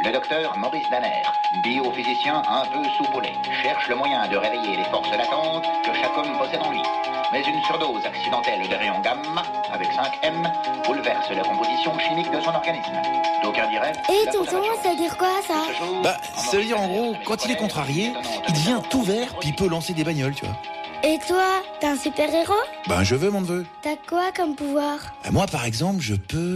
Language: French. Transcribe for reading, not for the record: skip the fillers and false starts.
Le docteur Maurice Danner, biophysicien un peu soupolé, cherche le moyen de réveiller les forces latentes que chaque homme possède en lui. Mais une surdose accidentelle de rayons gamma, avec 5M, bouleverse la composition chimique de son organisme. D'aucuns diraient... Et tonton, ça veut dire quoi ça? Ça veut dire en gros, quand il est contrarié, il devient tout vert puis il peut lancer des bagnoles, tu vois. Et toi, t'es un super-héros? Je veux mon neveu. T'as quoi comme pouvoir? Moi par exemple, je peux...